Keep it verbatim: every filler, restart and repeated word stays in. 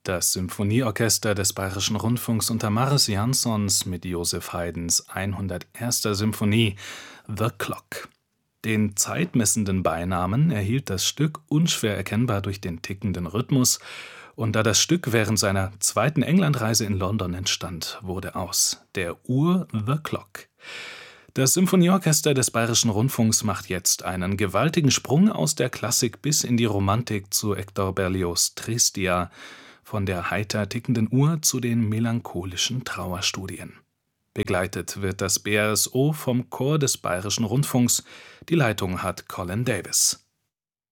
Das Symphonieorchester des Bayerischen Rundfunks unter Maris Jansons mit Joseph Haydns hunderterster Symphonie »The Clock«. Den zeitmessenden Beinamen erhielt das Stück unschwer erkennbar durch den tickenden Rhythmus, und da das Stück während seiner zweiten Englandreise in London entstand, wurde aus der Uhr »The Clock«. Das Symphonieorchester des Bayerischen Rundfunks macht jetzt einen gewaltigen Sprung aus der Klassik bis in die Romantik zu Hector Berlioz' Tristia, von der heiter tickenden Uhr zu den melancholischen Trauerstudien. Begleitet wird das B R S O vom Chor des Bayerischen Rundfunks, die Leitung hat Colin Davis.